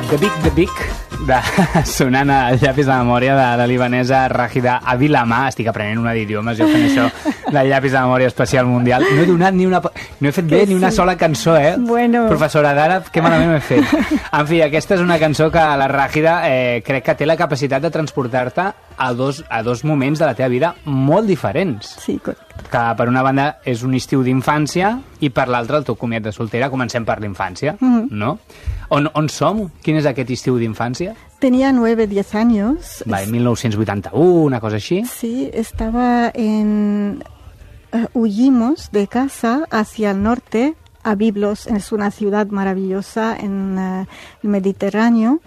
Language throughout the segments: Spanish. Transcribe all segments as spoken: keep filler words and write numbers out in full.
The Big The Big, de, sonant a llapis de memòria de la libanesa Ràgida Avilama. Estic aprenent una d'idiomes, jo fent això de llapis de memòria especial mundial. No he donat ni una... No he fet bé que ni una sí. sola cançó, eh? Bueno. Professora d'àrab, que malament ho he fet. En fi, aquesta és una cançó que la Ràgida eh, crec que té la capacitat de transportar-te a dos, a dos moments de la teva vida molt diferents. Sí, correcte. Que per una banda és un estiu d'infància i per l'altra el teu comiat de soltera. Comencem per l'infància, mm-hmm. no? On, on som? Quin és aquest estiu d'infància? Tenía nueve, diez años. Va, en mil nou-cents vuitanta-u, una cosa així. Sí, estaba en... Uh, huyimos de casa hacia el norte, a Biblos, es una ciudad maravillosa en uh, el Mediterráneo,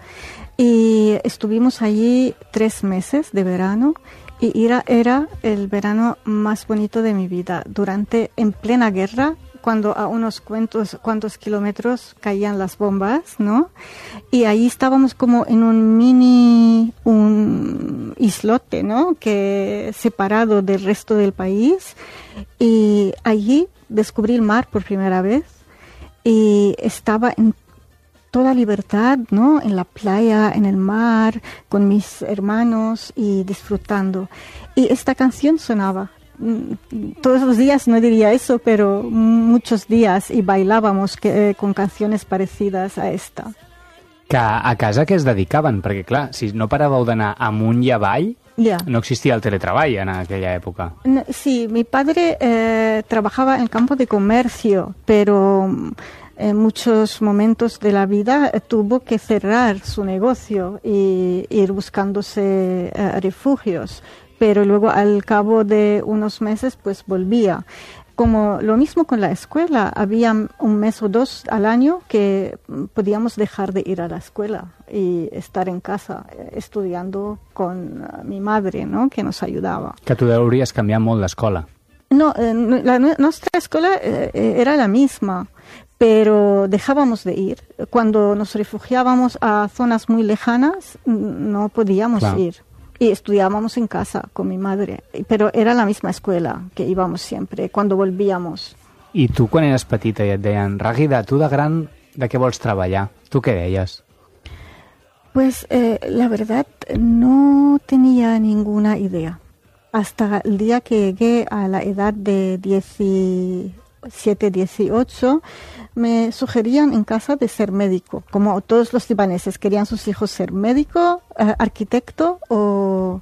y estuvimos allí tres meses de verano, y era, era el verano más bonito de mi vida. Durante, en plena guerra, cuando a unos cuantos, cuantos kilómetros caían las bombas, ¿no? Y ahí estábamos como en un mini, un islote, ¿no? Que separado del resto del país. Y allí descubrí el mar por primera vez y estaba en toda libertad, ¿no? En la playa, en el mar, con mis hermanos y disfrutando. Y esta canción sonaba. Todos los días no diría eso, pero muchos días, y bailábamos que, eh, con canciones parecidas a esta. Que a casa què es dedicaven? Perquè, clar, si no paràveu d'anar amunt i avall, yeah. no existia el teletreball en aquella època. No, sí, mi padre eh, trabajaba en el campo de comercio, pero en muchos momentos de la vida eh, tuvo que cerrar su negocio y ir buscándose eh, refugios. Pero luego al cabo de unos meses pues volvía. Como lo mismo con la escuela, había un mes o dos al año que podíamos dejar de ir a la escuela y estar en casa estudiando con mi madre, ¿no? Que nos ayudaba. Que tu hauries canviat molt l'escola. No, eh, la, nuestra escuela eh, era la misma, pero dejábamos de ir. Cuando nos refugiábamos a zonas muy lejanas, no podíamos claro. ir. Y estudiábamos en casa con mi madre, pero era la misma escuela que íbamos siempre, cuando volvíamos. I tu, quan eres petita i et deien, Ràgida, tu de gran, de què vols treballar? Tu què deies? Pues eh, la verdad no tenía ninguna idea. Hasta el día que llegué a la edad de diecisiete, dieciocho, me sugerían en casa de ser médico, como todos los libaneses querían sus hijos ser médico, eh, arquitecto o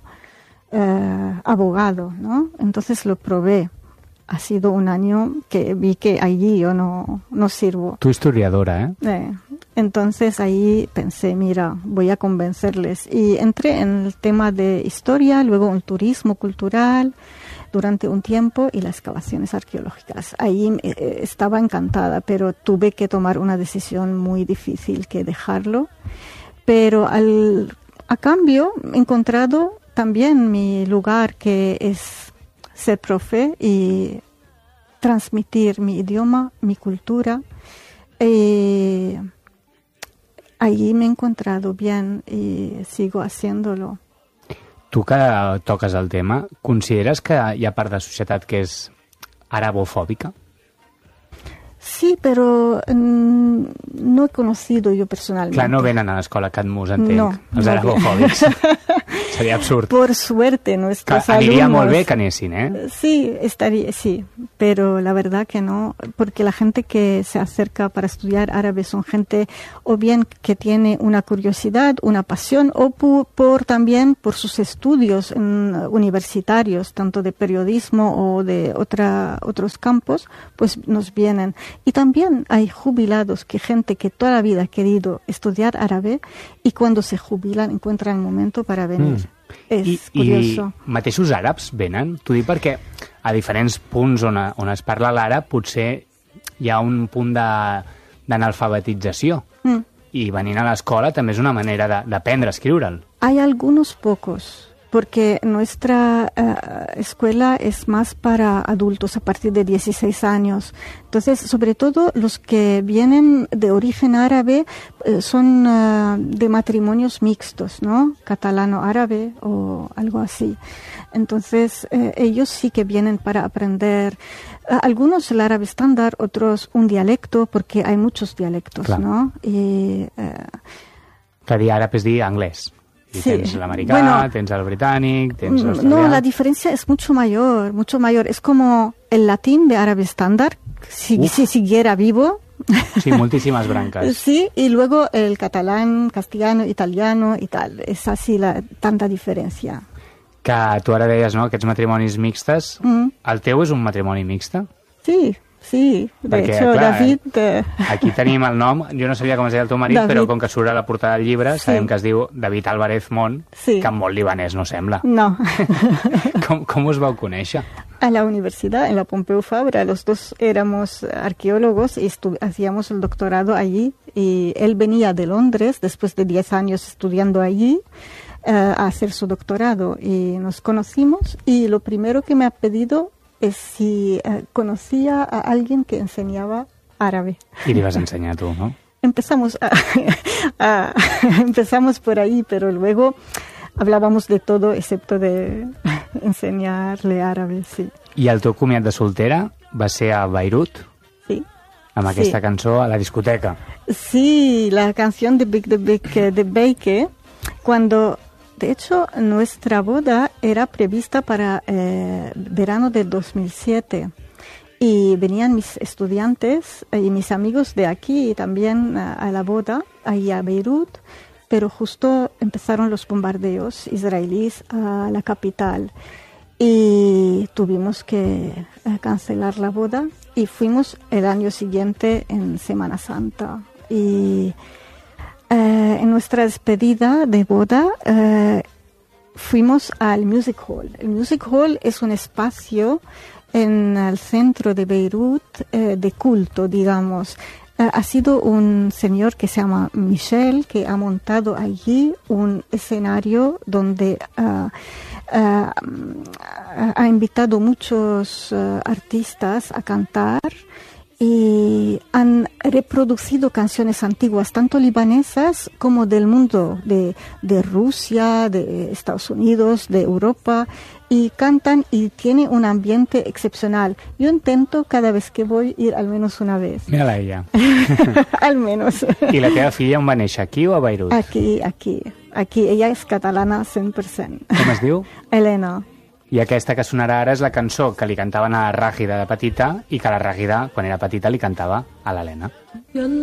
eh, abogado, ¿no? Entonces lo probé. Ha sido un año que vi que allí yo no, no sirvo. Tu historiadora, ¿eh? eh entonces ahí pensé, mira, voy a convencerles. Y entré en el tema de historia, luego el turismo cultural, durante un tiempo, y las excavaciones arqueológicas. Ahí eh, estaba encantada, pero tuve que tomar una decisión muy difícil, que dejarlo. Pero al, a cambio he encontrado también mi lugar, que es ser profe y transmitir mi idioma, mi cultura. Eh, ahí me he encontrado bien y sigo haciéndolo. Tu que toques el tema, consideres que hi ha part de societat que és arabofòbica? Sí, pero mm, no he conocido yo personalmente. Clar, no venen a l'escola Catmus, entenc, no, els no arabofòbics. Seria absurd. Por suerte, nuestros que aniria alumnos... molt bé que anessin, eh? Sí, estaría, sí, pero la verdad que no, porque la gente que se acerca para estudiar árabe son gente o bien que tiene una curiosidad, una pasión, o por, por también por sus estudios en, universitarios, tanto de periodismo o de otra, otros campos, pues nos vienen. Y también hay jubilados, que gente que toda la vida ha querido estudiar árabe y cuando se jubilan encuentran el momento para venir. Mm. És I, curioso. I mateixos àrabs venen? T'ho dic perquè a diferents punts on, on es parla l'àrab potser hi ha un punt d'analfabetització. Mm. I venint a l'escola també és una manera d'aprendre a escriure'l. Hay algunos pocos, porque nuestra uh, escuela es más para adultos a partir de dieciséis años. Entonces, sobre todo los que vienen de origen árabe eh, son uh, de matrimonios mixtos, ¿no? Catalano-árabe o algo así. Entonces, eh, ellos sí que vienen para aprender uh, algunos el árabe estándar, otros un dialecto, porque hay muchos dialectos, claro. ¿no? Y... Uh, Que dir àrab és dir anglès. Y Sí. tens l'americà, Bueno, tens el britànic, tens Mm, l'australià... No, la diferencia es mucho mayor, mucho mayor. Es como el latín de árabe estándar, si, Uf. si siguiera vivo. Sí, moltíssimes branques. Sí, y luego el catalán, castellano, italiano y tal. Es así la tanta diferencia. Que tu ara deies, no?, aquests matrimonis mixtes. Mm. El teu és un matrimoni mixte? Sí, sí. De Perquè, hecho, clar, David... eh, Aquí tenim el nom, jo no sabia com es deia el teu marit, David. però com que surt a la portada del llibre, Sí. sabem que es diu David Álvarez Mont, Sí. que molt libanès no sembla. No. Com, com us vau conèixer? A la universidad, en la Pompeu Fabra, los dos éramos arqueólogos y estu- hacíamos el doctorado allí. Y él venía de Londres, después de diez años estudiando allí, eh, a hacer su doctorado. Y nos conocimos y lo primero que me ha pedido es si eh, conocía a alguien que enseñaba árabe. I li vas ensenyar tu, no? Empezamos, a- a- empezamos por ahí, pero luego hablábamos de todo excepto de enseñarle árabe, sí. I el teu comiat de soltera va ser a Beirut, Sí. amb Sí. aquesta cançó a la discoteca. Sí, la canción de Big the Big eh, de Beike, cuando, de hecho, nuestra boda era prevista para eh, verano del dos mil siete. Y venían mis estudiantes y mis amigos de aquí también a, a la boda, ahí a Beirut, pero justo empezaron los bombardeos israelíes a la capital. Y tuvimos que eh, cancelar la boda y fuimos el año siguiente en Semana Santa. Y eh, en nuestra despedida de boda eh, fuimos al Music Hall. El Music Hall es un espacio en el centro de Beirut eh, de culto, digamos. Eh, ha sido un señor que se llama Michel que ha montado allí un escenario donde uh, uh, ha invitado muchos uh, artistas a cantar y han reproducido canciones antiguas, tanto libanesas como del mundo, de, de Rusia, de Estados Unidos, de Europa, y cantan y tiene un ambiente excepcional. Yo intento cada vez que voy ir al menos una vez. Mira-la ella. Al menos. I la teva filla on va néixer, aquí o a Beirut? Aquí, aquí, aquí. Ella es catalana cent per cent. Com es diu? Elena. I aquesta que sonarà ara és la cançó que li cantaven a la Ràgida de petita i que la Ràgida, quan era petita, li cantava a l'Helena.